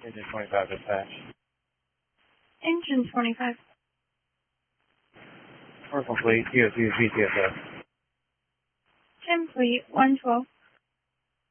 Engine 25 dispatch. Engine 25. Commercial Fleet, TOC VTSS. Tim Fleet 112.